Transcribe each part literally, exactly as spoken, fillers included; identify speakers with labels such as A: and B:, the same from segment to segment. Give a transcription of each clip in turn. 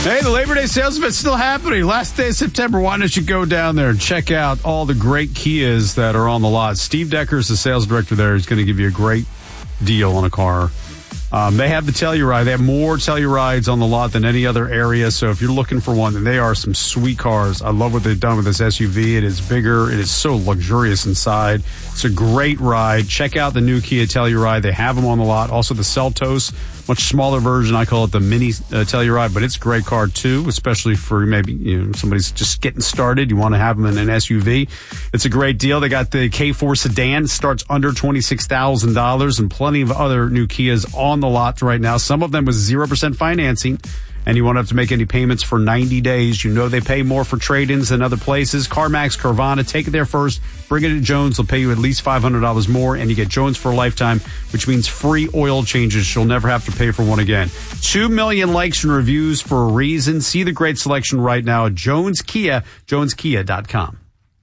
A: Hey, the Labor Day sales event's still happening. Last day of September. Why don't you go down there and check out all the great Kias that are on the lot? Steve Decker is the sales director there. He's going to give you a great deal on a car. Um, they have the Telluride. They have more Tellurides on the lot than any other area. So if you're looking for one, then they are some sweet cars. I love what they've done with this S U V. It is bigger. It is so luxurious inside. It's a great ride. Check out the new Kia Telluride. They have them on the lot. Also the Seltos, much smaller version. I call it the mini uh, Telluride, but it's a great car too, especially for maybe you know somebody's just getting started. You want to have them in an S U V. It's a great deal. They got the K four sedan. It starts under twenty-six thousand dollars and plenty of other new Kias on the lot right now. Some of them with zero percent financing, and you won't have to make any payments for ninety days. You know they pay more for trade-ins than other places. CarMax, Carvana, take it there first. Bring it to Jones. They'll pay you at least five hundred dollars more, and you get Jones for a lifetime, which means free oil changes. You'll never have to pay for one again. Two million likes and reviews for a reason. See the great selection right now at Jones Kia, jones kia dot com.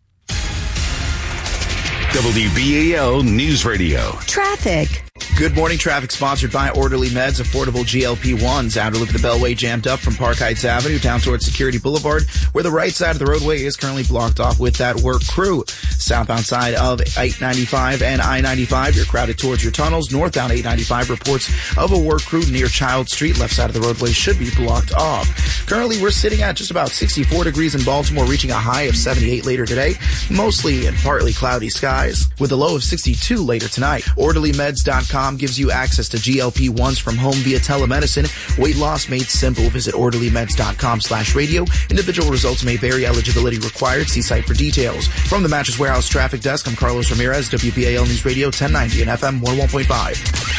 B: W B A L News Radio.
C: Traffic.
D: Good morning. Traffic sponsored by Orderly Meds. Affordable G L P ones. Outer loop of the Beltway jammed up from Park Heights Avenue down towards Security Boulevard, where the right side of the roadway is currently blocked off with that work crew. Southbound side of eight ninety-five and I ninety-five, you're crowded towards your tunnels. Northbound eight ninety-five, reports of a work crew near Child Street. Left side of the roadway should be blocked off. Currently, we're sitting at just about sixty-four degrees in Baltimore, reaching a high of seventy-eight later today. Mostly and partly cloudy skies, with a low of sixty-two later tonight. Orderly Meds dot com gives you access to G L P ones from home via telemedicine. Weight loss made simple. Visit Orderly Meds dot com slash radio. Individual results may vary. Eligibility required. See site for details. From the Mattress Warehouse Traffic Desk, I'm Carlos Ramirez, W B A L News Radio ten ninety and F M one oh one point five.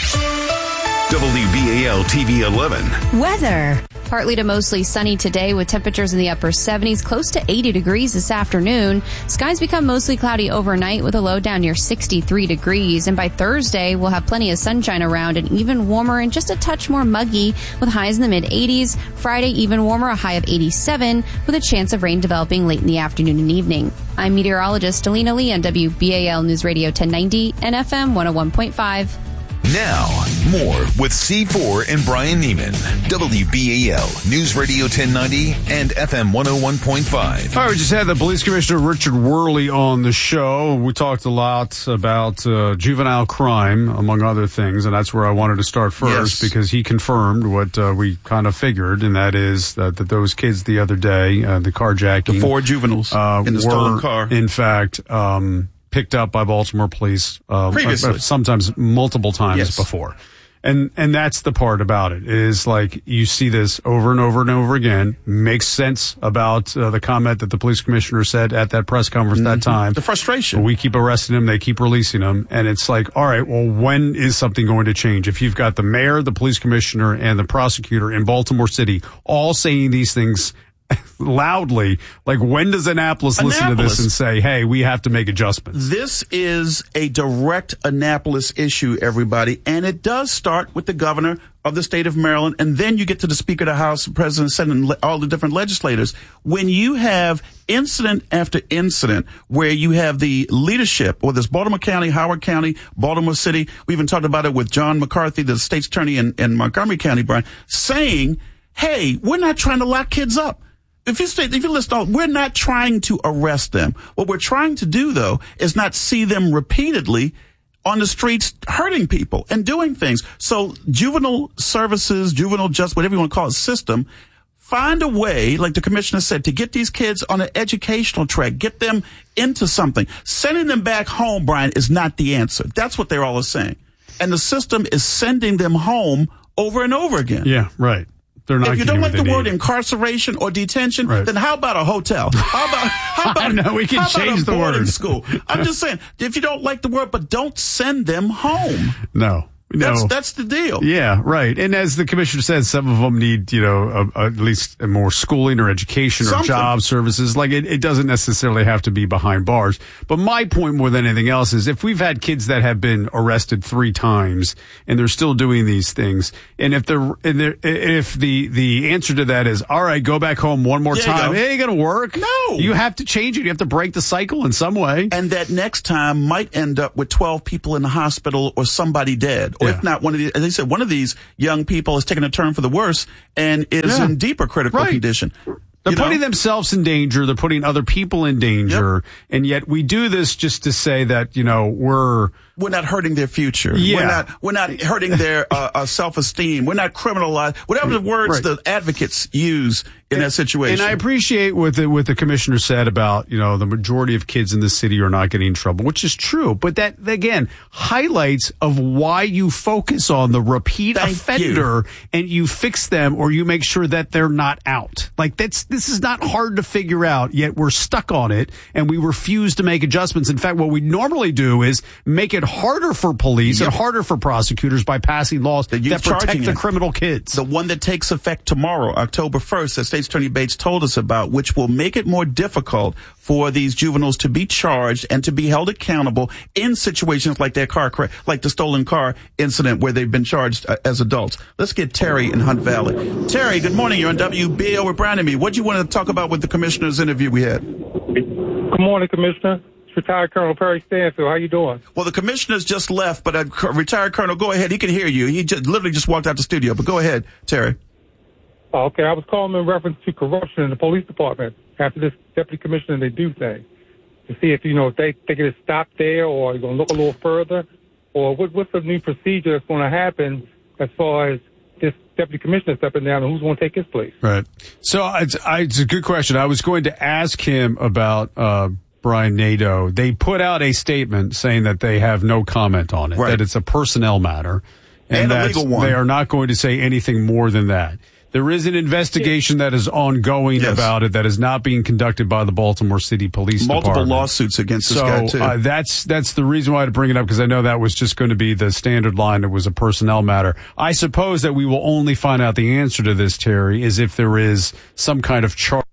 B: W B A L T V eleven.
C: Weather.
E: Partly to mostly sunny today with temperatures in the upper seventies, close to eighty degrees this afternoon. Skies become mostly cloudy overnight with a low down near sixty-three degrees. And by Thursday, we'll have plenty of sunshine around and even warmer and just a touch more muggy with highs in the mid eighties. Friday, even warmer, a high of eighty-seven with a chance of rain developing late in the afternoon and evening. I'm meteorologist Alina Lee on W B A L News Radio ten ninety and F M one oh one point five.
B: Now, more with C four and Brian Neiman. W B A L News Radio ten ninety and F M one oh one point five.
A: All right, we just had the Police Commissioner Richard Worley on the show. We talked a lot about uh, juvenile crime, among other things, and that's where I wanted to start first, yes, because he confirmed what uh, we kind of figured, and that is that, that those kids the other day, uh, the carjacking.
F: The four juveniles uh, in the
A: were,
F: stolen car.
A: in fact, um, picked up by Baltimore police uh,
F: previously,
A: sometimes multiple times
F: yes.
A: before. And and that's the part about it, is like you see this over and over and over again. Makes sense about uh, the comment that the police commissioner said at that press conference mm-hmm. that time.
F: The frustration.
A: We keep arresting them, they keep releasing them. And it's like, all right, well, when is something going to change? If you've got the mayor, the police commissioner, and the prosecutor in Baltimore City all saying these things loudly, like when does Annapolis, Annapolis listen to this and say, hey, we have to make adjustments?
F: This is a direct Annapolis issue, everybody, and it does start with the governor of the state of Maryland, and then you get to the Speaker of the House, the President, Senate, and le- all the different legislators. When you have incident after incident where you have the leadership, whether it's Baltimore County, Howard County, Baltimore City, we even talked about it with John McCarthy, the state's attorney in, in Montgomery County, Brian, saying, hey, we're not trying to lock kids up. If you stay, if you listen, we're not trying to arrest them. What we're trying to do, though, is not see them repeatedly on the streets hurting people and doing things. So juvenile services, juvenile justice, whatever you want to call it, system, find a way, like the commissioner said, to get these kids on an educational track, get them into something. Sending them back home, Brian, is not the answer. That's what they're all saying. And the system is sending them home over and over again.
A: Yeah, right. They're not
F: if you don't like the
A: need.
F: word incarceration or detention, right. then how about a hotel? How about how about,
A: I know, we can
F: how
A: change
F: about a
A: the
F: boarding
A: word.
F: school? I'm just saying, if you don't like the word, but don't send them home.
A: No. No.
F: That's that's the deal.
A: Yeah, right. And as the commissioner said, some of them need, you know, a, a, at least more schooling or education or
F: Something.
A: job services. Like it, it doesn't necessarily have to be behind bars. But my point more than anything else is if we've had kids that have been arrested three times and they're still doing these things, and if they're, and they're if the the answer to that is, all right, go back home one more
F: there
A: time, it ain't gonna work.
F: No,
A: you have to change it. You have to break the cycle in some way.
F: And that next time might end up with twelve people in the hospital or somebody dead. or
A: Yeah.
F: if not one of the, as I said, one of these young people is taking a turn for the worse and is
A: Yeah.
F: in deeper critical
A: Right.
F: condition.
A: They're
F: You know?
A: putting themselves in danger. They're putting other people in danger. And yet we do this just to say that, you know, we're,
F: We're not hurting their future.
A: Yeah.
F: We're not, we're not hurting their uh, uh, self-esteem. We're not criminalized. Whatever the words
A: Right.
F: the advocates use in that situation.
A: And I appreciate what the, what the commissioner said about, you know, the majority of kids in the city are not getting in trouble, which is true. But that, again, highlights of why you focus on the repeat
F: Thank
A: offender and you fix them or you make sure that they're not out. Like that's, this is not hard to figure out, yet we're stuck on it and we refuse to make adjustments. In fact, what we normally do is make it harder for police
F: Yep.
A: and harder for prosecutors by passing laws
F: The
A: that,
F: youth
A: protect
F: charging
A: the
F: it.
A: criminal kids.
F: The one that takes effect tomorrow, October first, that State's Attorney Bates told us about, which will make it more difficult for these juveniles to be charged and to be held accountable in situations like that car crash, like the stolen car incident where they've been charged uh, as adults. Let's get Terry in Hunt Valley. Terry, good morning. You're on W B A L with Brian and me. What do you want to talk about with the commissioner's interview we had?
C: Good morning, Commissioner. It's retired Colonel Perry Stanfield. How you doing?
F: Well, the commissioner's just left, but uh, retired Colonel, go ahead. He can hear you. He just, literally just walked out the studio, but go ahead, Terry.
C: Oh, okay, I was calling in reference to corruption in the police department after this deputy commissioner they do thing to see if, you know, if they think it stop there or you're going to look a little further or what, what's the new procedure that's going to happen as far as this deputy commissioner stepping down and who's going to take his place.
A: Right. So it's, I, it's a good question. I was going to ask him about uh, Brian Nadeau. They put out a statement saying that they have no comment on it,
F: Right.
A: that it's a personnel matter, and,
F: And a
A: that's-
F: legal one.
A: they are not going to say anything more than that. There is an investigation that is ongoing
F: Yes.
A: about it that is not being conducted by the Baltimore City Police
F: Multiple
A: Department.
F: lawsuits against this
A: So
F: guy, too.
A: uh, that's that's the reason why I had to bring it up, because I know that was just going to be the standard line. It was a personnel matter. I suppose that we will only find out the answer to this, Terry, is if there is some kind of charge